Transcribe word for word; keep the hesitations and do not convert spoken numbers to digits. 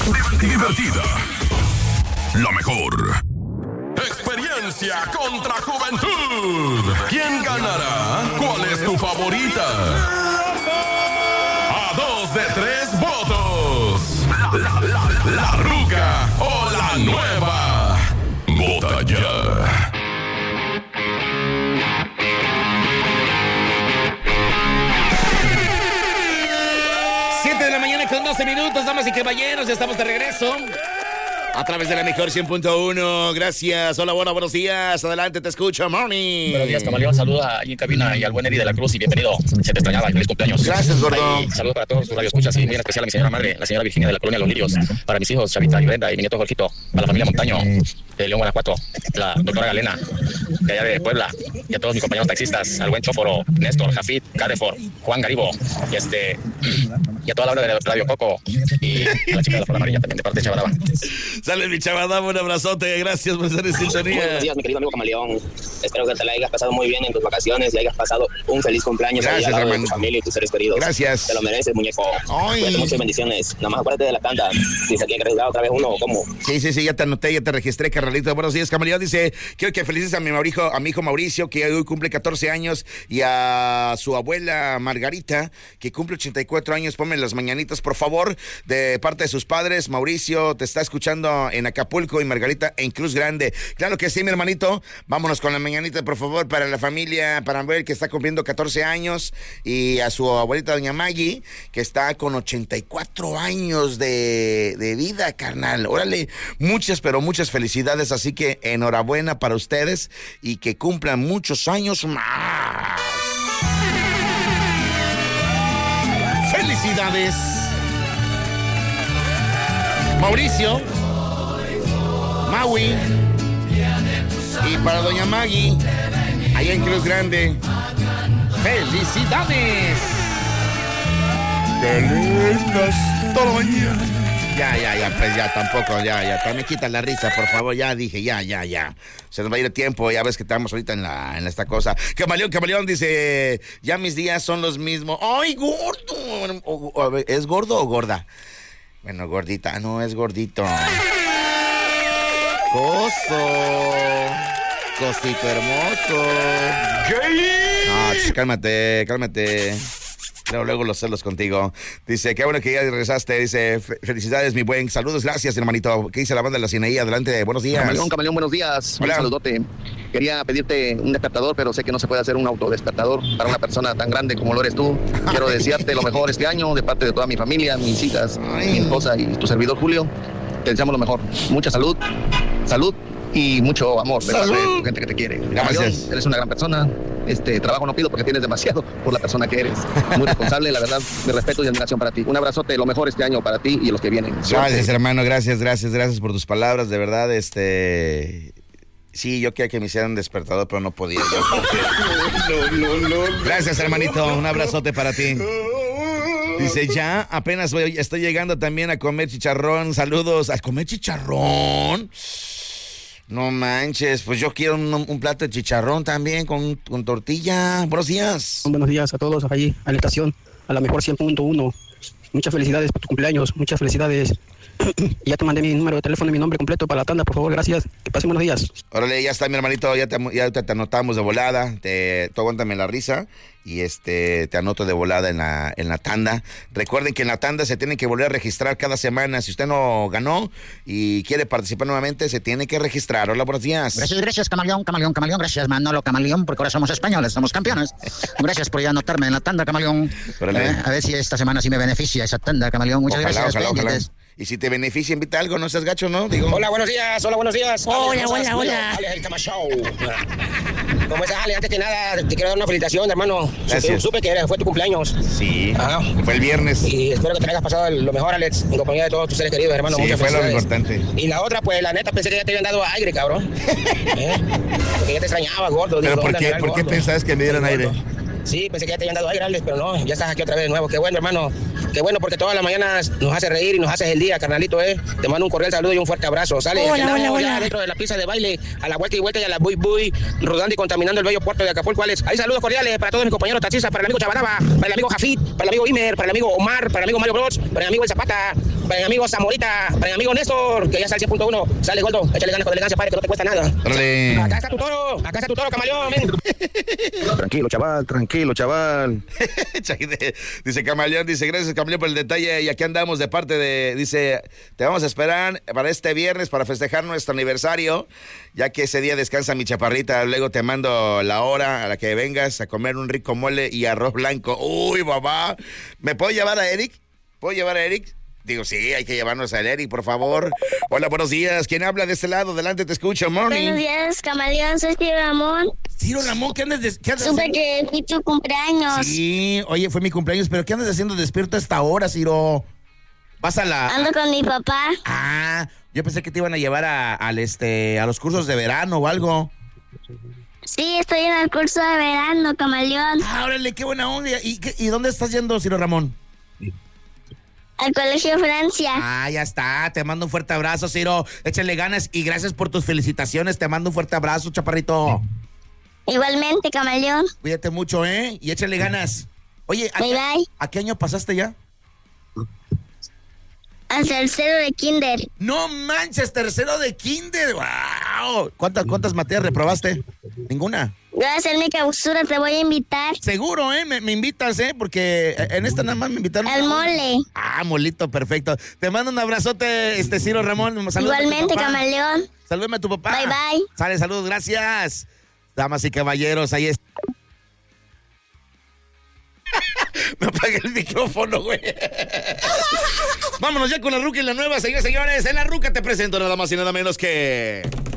divertida, la mejor. Experiencia contra juventud. ¿Quién ganará? ¿Cuál es tu favorita? A dos de tres votos. La, la, la Ruca o la Nueva. Vota ya. siete de la mañana con doce minutos, damas y caballeros, ya estamos de regreso. A través de la mejor cien punto uno. Gracias. Hola, buenos, buenos días. Adelante, te escucho. Morning. Buenos días, Camaleón. Saluda ahí en cabina y al buen Eri de la Cruz y bienvenido. Se te extrañaba. Feliz cumpleaños. Gracias, gordo. Saludos para todos tus radioescuchas y muy en especial a mi señora madre, la señora Virginia de la Colonia Los Lirios. Para mis hijos, Chavita y Brenda y mi nieto Jorgito. Para la familia Montaño de León, Guanajuato. La doctora Galena de allá de Puebla. Y a todos mis compañeros taxistas. Al buen Chóforo, Néstor, Jafit, Cadefor, Juan Garibo. Y este... Y a toda la hora de Radio Coco. Y a la chica de la flor amarilla también de parte de Chavaraba. Sale mi Chavada, un abrazote. Gracias por estar en sintonía. Buenos días, mi querido amigo Camaleón. Espero que te la hayas pasado muy bien en tus vacaciones y hayas pasado un feliz cumpleaños. Gracias, ahí al lado hermano. de tu familia y tus seres queridos. Gracias. Te lo mereces, muñeco. Ay. Cuídate, muchas bendiciones. Nada más acuérdate de la tanda. Si se quiere registrar otra vez uno o cómo. Sí, sí, sí, ya te anoté, ya te registré, carnalito. Buenos días, Camaleón. Dice, quiero que felices a mi, Mauricio, a mi hijo Mauricio, que hoy cumple catorce años, y a su abuela Margarita, que cumple ochenta y cuatro años. Ponme las mañanitas, por favor, de parte de sus padres. Mauricio te está escuchando en Acapulco y Margarita en Cruz Grande. Claro que sí, mi hermanito. Vámonos con la mañanita, por favor, para la familia, para ver que está cumpliendo catorce años, y a su abuelita, doña Maggie, que está con ochenta y cuatro años de, de vida, carnal. Órale, muchas, pero muchas felicidades, así que enhorabuena para ustedes y que cumplan muchos años más. ¡Felicidades! Mauricio, Maui, y para doña Maggie, allá en Cruz Grande, ¡felicidades! ¡Qué lindas todo mañana! Ya, ya, ya, pues ya tampoco, ya, ya, también quita la risa, por favor, ya dije, ya, ya, ya. Se nos va a ir el tiempo, ya ves que estamos ahorita en la, en esta cosa. Camaleón, Camaleón dice, ya mis días son los mismos. ¡Ay, gordo! O, o, ¿es gordo o gorda? Bueno, gordita, no, es gordito. Coso. Cosito hermoso. No, ch, cálmate, cálmate. Luego, luego los celos contigo. Dice, qué bueno que ya regresaste. Dice, felicidades, mi buen. Saludos, gracias, hermanito. ¿Qué dice la banda de la Cinaí? Adelante, buenos días. Camaleón, Camaleón, buenos días. Hola. Un saludote. Quería pedirte un despertador, pero sé que no se puede hacer un autodespertador para una persona tan grande como lo eres tú. Quiero desearte lo mejor este año de parte de toda mi familia, mis hijas, Ay. mi esposa y tu servidor Julio. Te deseamos lo mejor. Mucha salud, salud y mucho amor de parte de tu gente que te quiere. Gracias. Camaleón, eres una gran persona. Este trabajo no pido porque tienes demasiado por la persona que eres. Muy responsable, la verdad, mi respeto y admiración para ti. Un abrazote, lo mejor este año para ti y los que vienen. Gracias, hermano, gracias, gracias, gracias por tus palabras, de verdad, este... Sí, yo quería que me hicieran despertador, pero no podía. Yo. No, no, no, gracias, hermanito, un abrazote para ti. Dice, ya apenas voy, estoy llegando también a comer chicharrón. Saludos, ¿a comer chicharrón? No manches, pues yo quiero un, un plato de chicharrón también con, con tortilla. Buenos días. Buenos días a todos allí, a la estación, a la mejor cien punto uno. Muchas felicidades por tu cumpleaños, muchas felicidades. Ya te mandé mi número de teléfono y mi nombre completo para la tanda, por favor, gracias. Que pasen buenos días. Órale, ya está, mi hermanito, ya te, ya te, te anotamos de volada. Te, tú aguántame la risa y este te anoto de volada en la, en la tanda. Recuerden que en la tanda se tienen que volver a registrar cada semana. Si usted no ganó y quiere participar nuevamente, se tiene que registrar. Hola, buenos días. Gracias, gracias, Camaleón, Camaleón, Camaleón. Gracias, Manolo, Camaleón, porque ahora somos españoles, somos campeones. Gracias por ya anotarme en la tanda, Camaleón. Eh, a ver si esta semana sí me beneficia esa tanda, Camaleón. Muchas Ojalá, gracias. ojalá, ojalá. pendientes. Y si te beneficia, invita algo, no seas gacho, ¿no? Digo. Hola, buenos días, hola, buenos días. Hola, Ale, hola, hola. Ale, el Cama Show. ¿Cómo estás, Ale? Antes que nada, te quiero dar una felicitación, hermano. Gracias. Supe, supe que fue tu cumpleaños. Sí, Ajá. fue el viernes. Y espero que te hayas pasado lo mejor, Alex, en compañía de todos tus seres queridos, hermano. Sí, Muchas fue lo felicidades. importante. Y la otra, pues, la neta, pensé que ya te habían dado aire, cabrón. ¿Eh? Porque ya te extrañaba, gordo. ¿Pero Digo, por ¿dónde qué, andará el por qué gordo? pensabas que me dieran aire? Sí, pensé que ya te habían dado aire, Alex, pero no, ya estás aquí otra vez de nuevo. Qué bueno, hermano. Qué bueno, porque todas las mañanas nos hace reír y nos haces el día, carnalito, ¿eh? Te mando un cordial saludo y un fuerte abrazo. Sale, Hola, aquí andamos hola, ya hola. dentro de la pista de baile, a la vuelta y vuelta y a la bui bui, rodando y contaminando el bello puerto de Acapulco, Alex. Hay saludos cordiales para todos mis compañeros taxistas, para el amigo Chabanaba, para el amigo Jafit, para el amigo Imer, para el amigo Omar, para el amigo Mario Bros, para el amigo El Zapata, para mi amigo Zamorita, para mi amigo Néstor, que ya sale cien punto uno. Sale, Gordo, échale ganas con elegancia, padre, que no te cuesta nada. Órale. Acá está tu toro, acá está tu toro, camaleón, ven. Tranquilo, chaval, tranquilo, chaval. Dice Camaleón, dice, gracias Camaleón por el detalle y aquí andamos de parte de, dice, te vamos a esperar para este viernes para festejar nuestro aniversario, ya que ese día descansa mi chaparrita, luego te mando la hora a la que vengas a comer un rico mole y arroz blanco. Uy, papá, ¿me puedo llevar a Eric? ¿Puedo llevar a Eric? Digo, sí, hay que llevarnos a Eric, por favor. Hola, buenos días. ¿Quién habla de este lado? Adelante, te escucho. Morning. Buenos días, Camaleón. Soy Ciro Ramón. Ciro Ramón, ¿qué andas, des- qué andas Supe haciendo? que fue tu cumpleaños. Sí, oye, fue mi cumpleaños, pero ¿qué andas haciendo despierto a esta hora, Ciro? ¿Vas a la...? Ando con mi papá. Ah, yo pensé que te iban a llevar a, al este, a los cursos de verano o algo. Sí, estoy en el curso de verano, Camaleón. Ah, órale, qué buena onda. ¿Y, qué- y dónde estás yendo, Ciro Ramón? Al Colegio Francia. Ah, ya está. Te mando un fuerte abrazo, Ciro. Échale ganas y gracias por tus felicitaciones. Te mando un fuerte abrazo, chaparrito. Igualmente, Camaleón. Cuídate mucho, ¿eh? Y échale ganas. Oye, ¿a, Bye, qué, bye. ¿a qué año pasaste ya? Al tercero de kinder. No manches, tercero de kinder. ¡Wow! ¿Cuántas, cuántas materias reprobaste? Ninguna. Voy a hacer mi clausura, te voy a invitar. Seguro, ¿eh? Me, me invitas, ¿eh? Porque en esta nada más me invitaron. Al mole. Ah, molito, perfecto. Te mando un abrazote, este Ciro Ramón. Salúdame Igualmente, a tu papá. Camaleón. Salúdame a tu papá. Bye, bye. Sale, saludos, gracias. Damas y caballeros, ahí está. Me apagué el micrófono, güey. Vámonos ya con la ruca y la nueva, señores, señores. En la ruca te presento nada más y nada menos que...